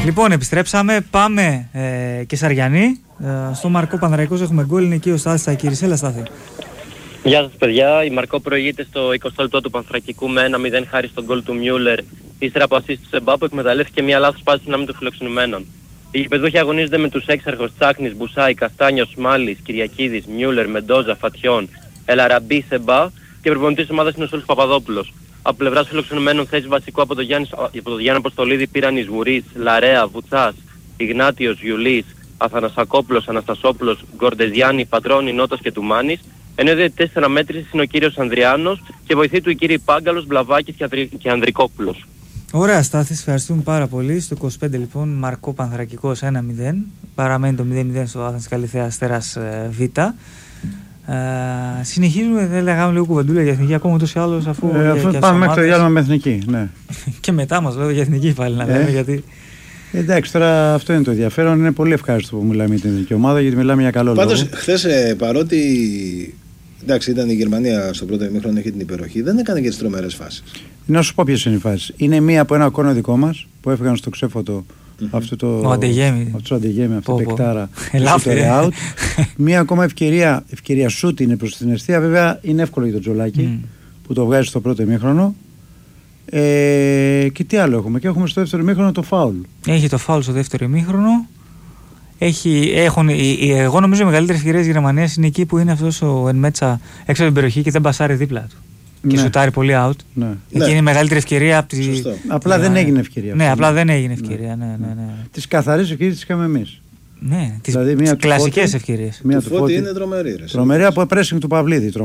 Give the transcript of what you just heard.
Λοιπόν, επιστρέψαμε. Πάμε Κεσαριανή. Στο Μαρκό Παναθηναϊκός έχουμε γκολ. Είναι εκεί ο Στάθης Ακύρης. Έλα, Στάθη. Γεια σας παιδιά, η Μαρκό προηγείται στο 20 λεπτό του Πανθρακικού με 1-0 χάρη στον γκολ του Μιούλερ, ύστερα από ασίστ του Σεμπά που εκμεταλλεύτηκε μια λάθος πάση δυνάμει των φιλοξενουμένων. Οι γηπεδούχοι αγωνίζονται με τους έξαρχους Τσάκνης, Μπουσάη, Καστάνιος, Μάλης, Κυριακίδης, Μιούλερ, Μεντόζα, Φατιών, Ελαραμπή, Σεμπά και προπονητής της ομάδας είναι ο Σούλης Παπαδόπουλος. Από πλευράς φιλοξενουμένων θέση βασικού από τον Γιάννη Αποστολίδη πήραν οι Σβουρής, Λαρέα, Βουτσάς, Ιγνάτιος, Γιουλής, Αθανασακόπουλος, Αναστασόπουλος, Γκορντεζιάννη, Πατρώνη, Νότας και Τουμάνης. Ενώ οι διαιτητές της αναμέτρησης είναι ο κύριος Ανδριάνος και βοηθοί του οι κύριοι Πάγκαλος, Μπλαβάκης και Ανδρικόπουλος. Ωραία, Στάθη, ευχαριστούμε πάρα πολύ. Στο 25 λοιπόν, Μαρκό Πανθρακικός 1-0. Παραμένει το 0-0 στο Άθενας Καλυθέα Αστέρας Β. Συνεχίζουμε, δεν λέγαμε λίγο κουβεντούλα για εθνική ακόμα ούτως ή άλλως, αφού πάμε μέχρι το διάλειμμα με εθνική. Ναι. Και μετά μας λέω για εθνική πάλι να λέμε, γιατί... Εντάξει, τώρα αυτό είναι το ενδιαφέρον. Είναι πολύ ευχάριστο που μιλάμε για την εθνική ομάδα, γιατί μιλάμε για καλό λόγο. Πάντως, χθες παρότι εντάξει, ήταν η Γερμανία στο πρώτο ημίχρονο, έχει την υπεροχή, δεν έκανε και τις τρομερές φάσεις. Να σου πω ποιες είναι οι φάσεις. Είναι μία από ένα κόρνο δικό μας που έφυγαν στο ξέφωτο αυτό το Αντεγέμι, αυτή η παικτάρα. Ελάφρυ. Μία ακόμα ευκαιρία σούτ είναι προς την αιστεία. Βέβαια είναι εύκολο για τον Τζολάκη που το βγάζει στο πρώτο ημίχρονο. Και τι άλλο έχουμε? Και έχουμε στο δεύτερο ημίχρονο το φάουλ. Έχει το φάουλ στο δεύτερο ημίχρονο. Εγώ νομίζω οι μεγαλύτερες ευκαιρίες της Γερμανίας είναι εκεί που είναι αυτός ο Ενμέτσα έξω από την περιοχή και δεν πασάρει δίπλα του. Και σουτάρει πολύ out. Ναι. Εκεί είναι η μεγαλύτερη ευκαιρία από τη... Απλά δεν έγινε ευκαιρία. Ναι, απλά δεν έγινε ευκαιρία. Ναι. Τις καθαρές ευκαιρίες τις είχαμε εμείς. Ναι, τις δηλαδή, κλασικές ευκαιρίες. Του Φώτη είναι τρομερή. Τρομερή από pressing του Παυλίδη.